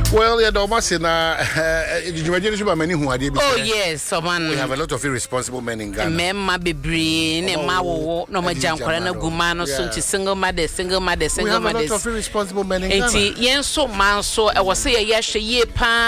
Well, yeah, Domasina, oh, yes, we have a lot of irresponsible men in Ghana. Memma be brain, and Mawo, no, my jam, Corona Gumano, so to single mother. We have a lot of irresponsible men in Ghana. Yes, so man, so I was say yes, ye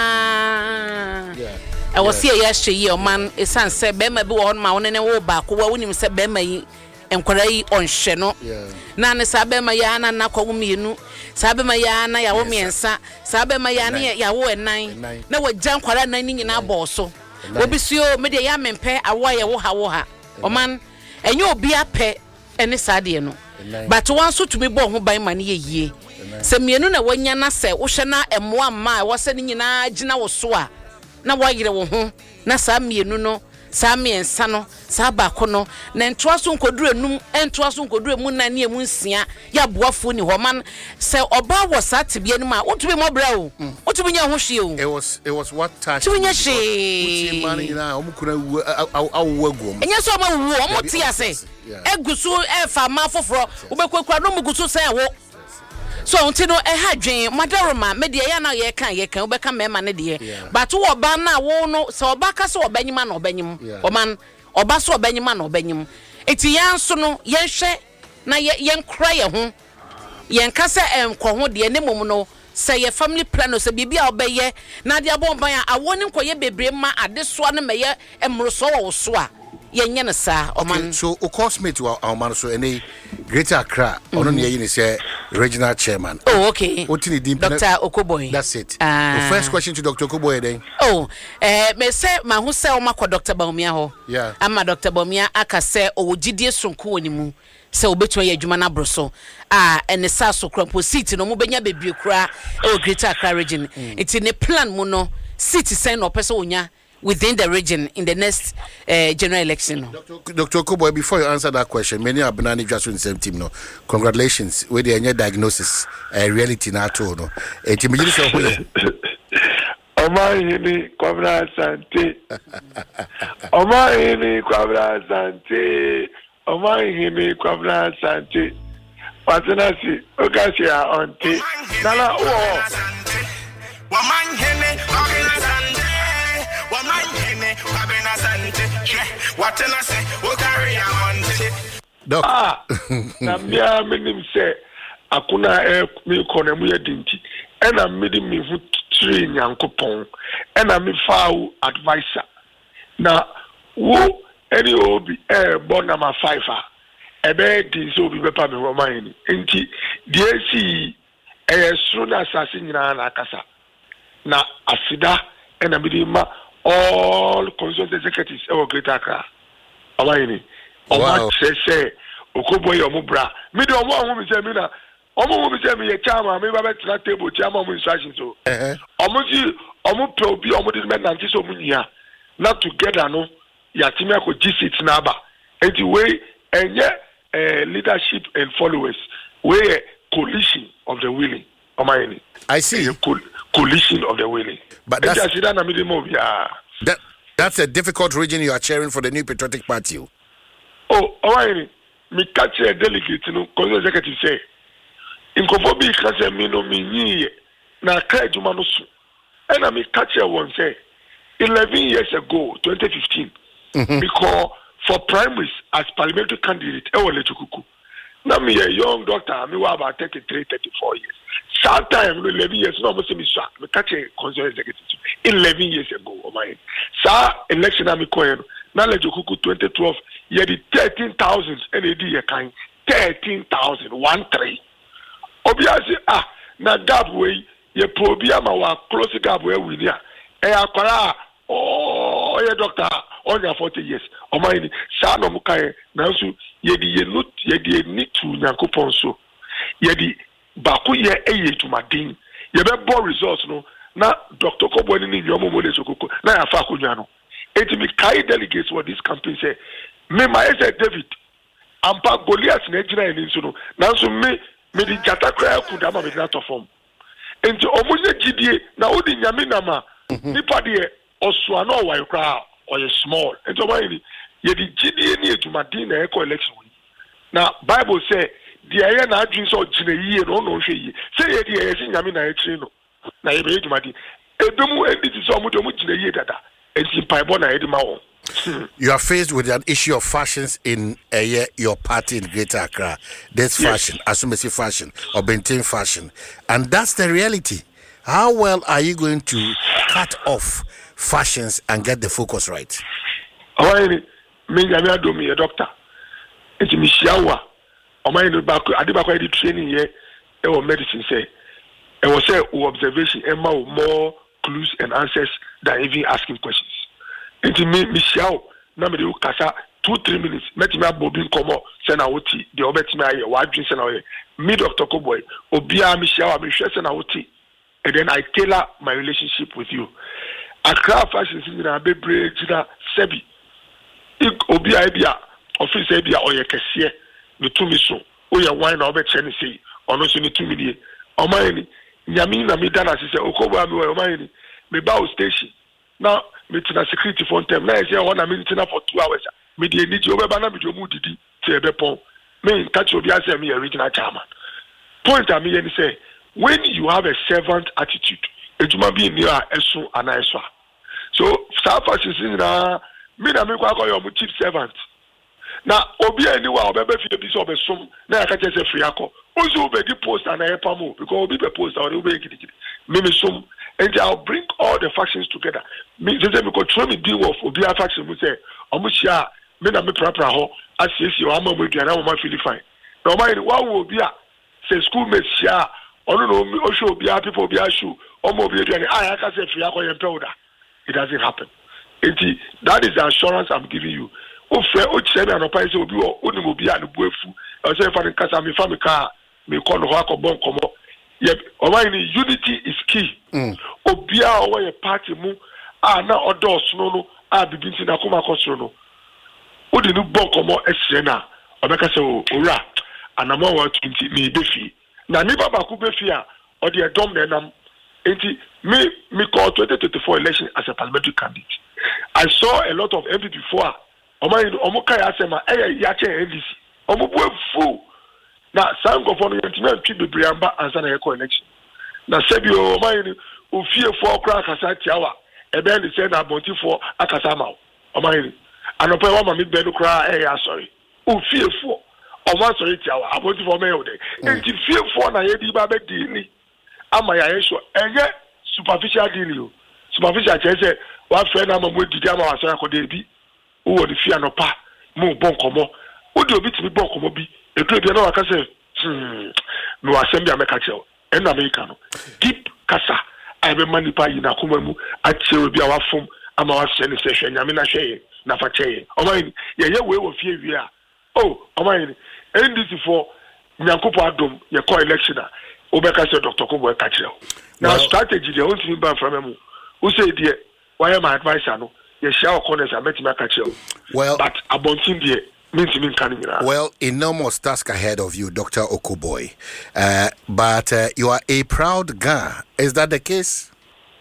pan. I was say yes, ye, man, a son said, Bema be on my own and a back, who wouldn't say Bema. Enquiry on Sheno. Nana Sabema Yana Nakominu, Sabema Yana, Yawomiensa, Sabema Yani, Yawo and 9. No, what jump for 9 in our bosso. Obisio, Mediam and Pay, a wire woha, O man, and you'll be a pet and a sadiano. But once to be born by money a year. Semianuna, when Yana said, Oshana and 1 mile was sending in a Gina was swa. Now, why you won't, Nasami, no. Sami and Sano, Sabacono, Nantrasun Kodre Num, and Trasun Kodre Munania Munsia, Yabuafuni, woman, say Oba was at to be any man, what to be more brow, what to be your hoshio. It was what touch to your shame, money now, our work room. And yes, I'm a woman, what I say, Egusu, Fama for Ubequano say, so until no ehadwen madaroma media ya na ye kan obeka mema ne de but wo ba na wo no so obaka so obanyima na obanyim oman oba so obanyima na obanyim eti yanso no ye hwe na ye nkra ye ho ye nkasa enko ho de ne mom no say ye family plan no say bibia obeye na de abomban a awoni nkoye bebre ma adesoa ne meye emroso wo so a yenye ne sa oman so o cosmate to our man so any Greater Accra ono ne yin say regional chairman. Oh, okay. Dr. Okoboy. That's it. The first question to Dr. Okoboy then. Oh, me say ma hu say o makọ Dr. Baumia ho. Yeah. Ama Dr. Baumia aka say o gidie sonko oni mu. Say obetu ye adwuma na broso. Ene sa so krampo seat no mu benya bebre kura e Greater Accra region. It's in a plan mu no city sign no person onya within the region in the next general election. Dr. Okoboy, before you answer that question, many are banana just in the same team. No, congratulations with the diagnosis, reality na to no. Timidity so who? Omahini Kwabra Sante. Omahini Kwabra Sante. Omahini Kwabra Sante. Patanasi Okasia Onte. Nala oh. Wamangene Kwabra Sante. Wamangene Kwabra Sante. What I say? Okari Onte. Doc. Na mia minim se akuna mi konemu yedinti. Ena midi mi hu three nyankopon. Ena mi fau advisor. Na wo any obi born number 5 ebe di so obi bepa me romani. Enti DSC suru na assassin nyina na akasa. Na asida ena midi ma all consult executives e Greater Accra. Omani. Oma say Okoboy omubra. Me do omo ahun mi say me na omo mi say me ye chama me ba betra table chama omo instructions so. Omo pe obi omo di men nanti so munya. Not together no yatimi akọ G6 na aba. Enti we enye leadership and followers we coalition of the willing. Omani. I see. Coalition of the willing. But that's a difficult region you are chairing for the New Patriotic Party. Oh, Omani. Me catch a delegate no cause executive say inkofo bi ka say me no me nyi na ka adwuma no so and I me catch one say 11 years ago 2015 because for primaries as parliamentary candidate e wole chukuku na me a young doctor me wa about 33 34 years that time 11 years no mo say me sha me catch a council executive 11 years ago o my sa election na me koyen na le chukuku 2012 ye di 13,000 NAD ye kan 13,000 13 obiase na gap we ye probia ma wa close gap we win ya akwara ye doctor on your 40 years o my sa no mu kan na so ye di ni tu nyankopon so ye di baku ye eye tumadin ye be bo results no na Dr. Okoboy ni nyomo mo le sokoko na ya fa akonwa no eti mi kai delegates for this campaign say me my say David ampa Goliath na ejina eni so no nanso me di jata kra ku da ma me na to form enti omunye gidie na odi nyame na ma nipa de oso ana o wai kra o ye small enti o ni ye di gidie ni etumadin na e election na Bible say the eye na adwin so gina yie no no hwe yie say ye di eye nyame na e kire no na yɛbɛyɛ adwumadi ebimu ɛdi ti sɛ ɔmo de ɔmo gyina yie dada eti mpaebɔ na yɛde ma wɔn. You are faced with an issue of fashions in your party in Greater Accra. There's fashion, Asumesi fashion, or Benten fashion, and that's the reality. How well are you going to cut off fashions and get the focus right? Alright, me nyame do me a doctor. It's me shawa. O my no back adibakwa di training here e medicine say. E was say observation e ma more clues and answers than even asking questions. It's me shaw na me do kasa 2-3 minutes. Met me abobin komo say na woti the obet me aye wa dwen say na me Dr. Koboy obia me shawa me hwe say na woti. And then I tailor my relationship with you. Accra fashion is na bebre jina sebi. Obi aibia office aibia oye kese ne tumi so oye wine na obeche ne sei ono so ne tumi die omayeni nyami na me dana se okobo ami omayeni me ba o station na me tina security for time na say one na me tina for 2 hours me die ni je obeba na me je mu didi te ebepon me catch obi ase me regional chairman point am ye ni say when you have a servant attitude ejuma bi ni a eso ana eso so staff fashion na me na me kwa your chief servant na obi ani wa obebe fi bi so obesom na aka che se free akọ ozo obedi post and I pamo because obi be post or obi gidi me som and I'll bring all the factions together me say me control me deal of obi faction mu say omuhia me na me prapra ho asiesi o ama mo aduana o ma feel fine na o ma ni wa wo obi a say school mates hia ono no o show obi a people obi a show o ma obi aduana aka say free akọ yem powder. It doesn't happen. That is the assurance I'm giving you. O fe o cheme anopa ise obi o oni mo bia no buafu o se fa nkasa me fa me ka me ko no ho akobon komo ye o man ni unity is key. Obia o we party mu na odos no a bibinti na koma kosoro no o di no bon komo esire na o be ka se owura anamo wa 20 me befi na ni baba ku befi a o de dom na nam enti me call 2024 election as a parliamentary candidate. I saw a lot of MP before. Omo kai asema ya che NDC. Omo bu fu. Na san go for no yentime twi bebre amba ansa na yeko election. Na sebi o man ofie fo kra kasa tiawa. Ebe ni say na bonti fo akasa ma. Omo yin. Anopa wa ma mi be no kra ya sorry. Ofie fo. Omo sorry tiawa. Abonti fo me o de. Enti fie fo na ye di ba be di ni. Ama ya yeso enye superficial deal. Superficial say wa friend na mo didi ama wa so akode bi. Wo the fear no pa mo bon komo wo de obi timi bon komo bi edu bi na wa ka say no assembly ameka cheo en America no deep kasa ai be manipa yi na koma mu a cheo bi a wa fom ama wa se ne se hwe nyame na hwe na fa cheye o man ye we wo fie wi a o man NDC for nyankopo adom ye call election a obeka say Dr. Kobo ka cheo na strategy de won timi ba from mu wo say de why am my advisor no. Well, but well, enormous task ahead of you, Dr. Okoboy. But you are a proud guy. Is that the case?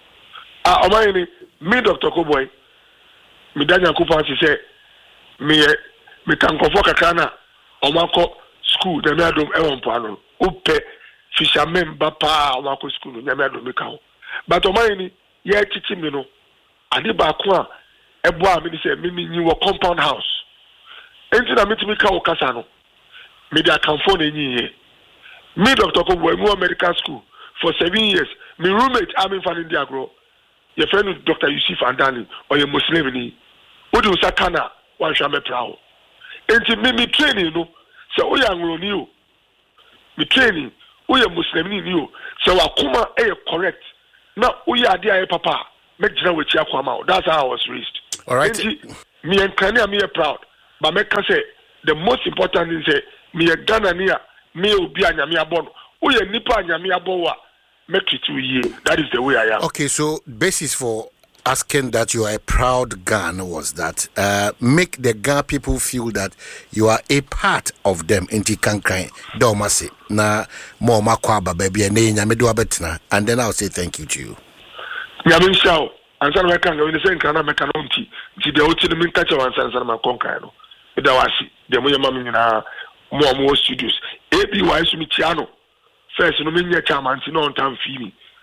Me, Dr. Okoboy, me Daniel Cooper say me tankofo kakana omako school the me adom ewon pano upe fishermen bapa omako school the me adom mekawo. But ye titi me no ade ba ko a ebo a me say me nyi wo compound house enti na metimi ka wo kasa no me dey akamfo na nyi me Dr. Kobo mu medical school for 7 years me roommate Amin Fan India grow your friend Dr. Yusuf Andani or your Muslim ni wo di usakana wan hwa me prawo enti me training no say o ya ngroni o me training o ya Muslim ni o say wa kuma e correct na o ya ade aye papa. That's how I was raised. All right. Me and Kanye, me are proud. But me can say the most important is me a Ghana near me obi anyame abon. O ye nipa anyame abowa make it 2 years. That is the way I am. Okay, so basis for asking that you are a proud Ghana was that make the Ghana people feel that you are a part of them. Inti kankai domasi na mo makwaba baby and then I'll say thank you to you. Yamin Shao, and some of the same kind of mechanism. The ultimate mintacha and Sansa Maconcano. The Wasi, the Muyamamina, more studios. ABY Sumitiano. First, no minya chairman, no time feeling.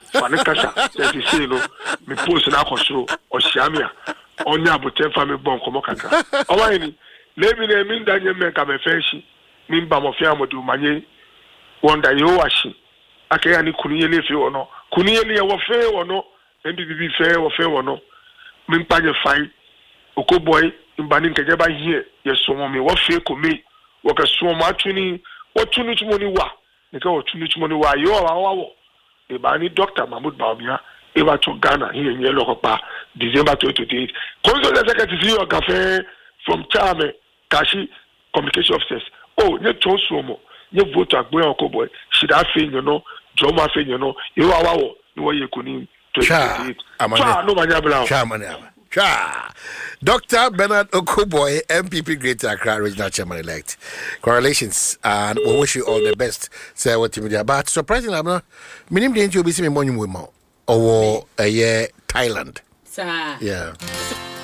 fane kasa that is say no me post na akosoro o hiamia onya aboten fa me bon komo kaka owa ni lebi na mi ndanye me ka me feshi mi mba mo fia mo du manye wonda yo washi akaya ni kuniye le fe wono kuniye le wo fe wono endi bibi fe wo fe wono mi mpanye fai okoboy mbani nkeje ba hie yeso mo me wo fe ko me wo ka so mo atuni wo tunu tumo ni wa nika wo tunu tumo ni wa yo wa Ebani Dr. Mahmoud Baumia, Eva to Ghana, here in Yellow Copa, December 2028. Consul Secretary to your cafe from Chame, Kashi, Communication Officers. Oh, you told Somo, you vote a boy or cowboy, should I feel you know, Joma feel you know, you are wow, you are you couldn't 2028. No manabla. Cha. Dr. Bernard Okoboy, MPP Greater Accra Regional Chairman elect. Congratulations and we wish you all the best. Say what you but surprisingly, I'm not. Minim didn't you be seeing money with or a year Thailand. Sir. Yeah.